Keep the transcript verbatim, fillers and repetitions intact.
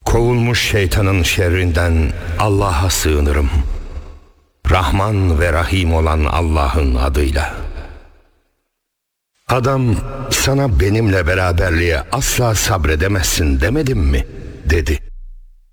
Kovulmuş şeytanın şerrinden Allah'a sığınırım. Rahman ve Rahim olan Allah'ın adıyla. Adam, sana benimle beraberliğe asla sabredemezsin demedim mi? Dedi.